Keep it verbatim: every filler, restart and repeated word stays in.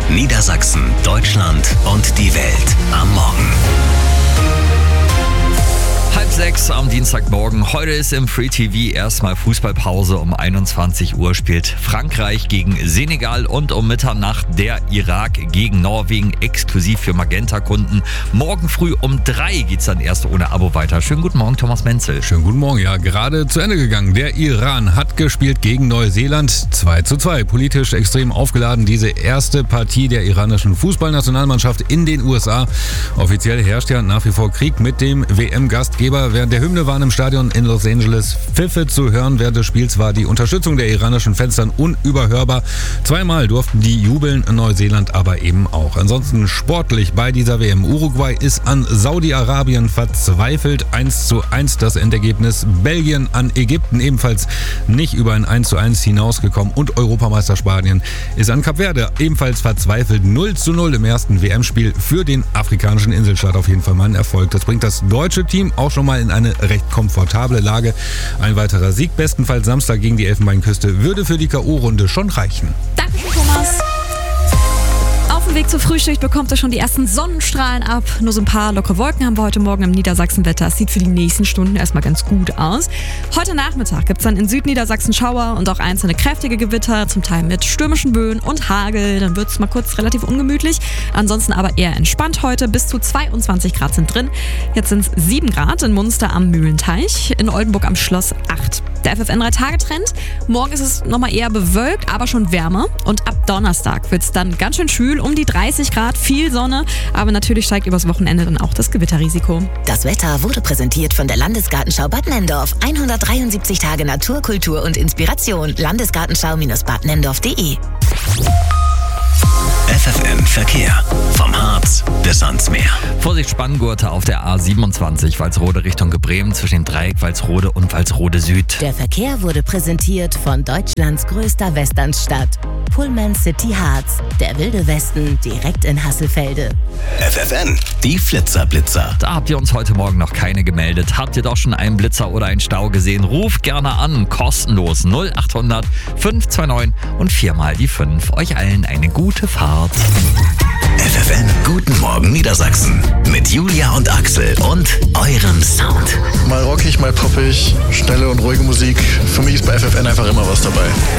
Niedersachsen, Deutschland und die Welt am Morgen. Halb sechs am Dienstagmorgen. Heute ist im Free T V erstmal Fußballpause. Um einundzwanzig Uhr spielt Frankreich gegen Senegal und um Mitternacht der Irak gegen Norwegen, exklusiv für Magenta-Kunden. Morgen früh um drei geht's dann erst ohne Abo weiter. Schönen guten Morgen, Thomas Menzel. Schönen guten Morgen, ja, gerade zu Ende gegangen. Der Iran hat gespielt gegen Neuseeland zwei zu zwei. Politisch extrem aufgeladen, diese erste Partie der iranischen Fußballnationalmannschaft in den U S A. Offiziell herrscht ja nach wie vor Krieg mit dem W M-Gastgeber. Während der Hymne waren im Stadion in Los Angeles Pfiffe zu hören. Während des Spiels war die Unterstützung der iranischen Fans dann unüberhörbar. Zweimal durften die jubeln, Neuseeland aber eben auch. Ansonsten sportlich bei dieser W M. Uruguay ist an Saudi-Arabien verzweifelt. eins zu eins das Endergebnis. Belgien an Ägypten ebenfalls nicht über ein eins zu eins hinausgekommen. Und Europameister Spanien ist an Kap Verde ebenfalls verzweifelt. null zu null im ersten W M-Spiel für den afrikanischen Inselstaat. Auf jeden Fall mal ein Erfolg. Das bringt das deutsche Team auch schon mal in eine recht komfortable Lage. Ein weiterer Sieg, bestenfalls Samstag gegen die Elfenbeinküste, würde für die K O-Runde schon reichen. Dankeschön, Thomas. Auf dem Weg zum Frühstück bekommt ihr schon die ersten Sonnenstrahlen ab. Nur so ein paar lockere Wolken haben wir heute Morgen im Niedersachsenwetter. Es sieht für die nächsten Stunden erstmal ganz gut aus. Heute Nachmittag gibt es dann in Südniedersachsen Schauer und auch einzelne kräftige Gewitter, zum Teil mit stürmischen Böen und Hagel. Dann wird es mal kurz relativ ungemütlich. Ansonsten aber eher entspannt heute. Bis zu zweiundzwanzig Grad sind drin. Jetzt sind es sieben Grad in Munster am Mühlenteich, in Oldenburg am Schloss acht. Der F F N drei Tage Trend. Morgen ist es nochmal eher bewölkt, aber schon wärmer. Und ab Donnerstag wird es dann ganz schön schwül, um die dreißig Grad, viel Sonne. Aber natürlich steigt übers Wochenende dann auch das Gewitterrisiko. Das Wetter wurde präsentiert von der Landesgartenschau Bad Nenndorf. hundertdreiundsiebzig Tage Natur, Kultur und Inspiration. Landesgartenschau-bad nenndorf punkt de. F F N Verkehr. Vom Harz bis ans Meer. Vorsicht, Spanngurte auf der A siebenundzwanzig, Walsrode Richtung Bremen, zwischen dem Dreieck Walsrode und Walsrode Süd. Der Verkehr wurde präsentiert von Deutschlands größter Westernstadt. Pullman City Harz. Der wilde Westen direkt in Hasselfelde. F F N, die Flitzerblitzer. Da habt ihr uns heute Morgen noch keine gemeldet. Habt ihr doch schon einen Blitzer oder einen Stau gesehen? Ruft gerne an, kostenlos null achthundert fünf zwei neun und viermal die fünf. Euch allen eine gute Fahrt. F F N, guten Morgen Niedersachsen. Mit Julia und Axel und eurem Sound. Mal rockig, mal poppig, schnelle und ruhige Musik. Für mich ist bei F F N einfach immer was dabei.